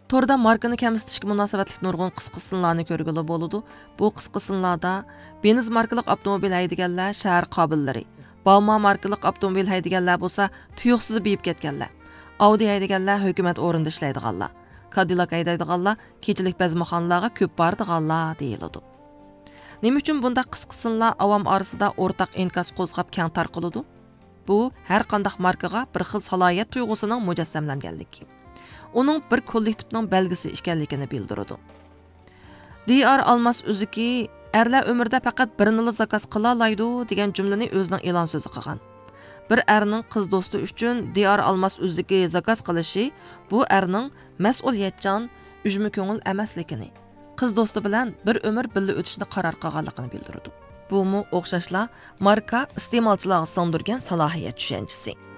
Torda markani kamsitishga munosabatli nurg'un qisqa ko'rgili bo'ladi. Bu qisqa Benz markalik avtomobil haydaganlar shahar qobillari, Bauma markalik avtomobil haydaganlar bo'lsa tuyuqsiz biyib ketganlar. Audi haydaganlar hukumat o'rinda ishlaydiganlar. Cadillac haydaydiganlar kechilik bazmaxonalarga ko'p bordiganlar deyiladi. Nima uchun bunda qisqa avam orasida o'rtaq inkas qo'zg'ab keng tarqaladi? Bu har qanday markaga bir xil salohiyat tuyg'usining mujassamlanganligi. Uning bir kollektivning belgisi ekanligini bildiradi. DR Almas Uziki erlar umrda faqat birini zakaz qila oladi degan jumlani o'zining e'lon so'zi qilgan. Bir erning qiz do'sti uchun DR Almas Uziki zakaz qilishi bu erning mas'uliyatchan, ujmi ko'ngil emasligini, qiz do'sti bilan bir umr birga o'tishni qaror qilganligini bildiradi. Bu mu o'xshashla marka iste'molchilarga singdirgan salohiyat tushunchasi.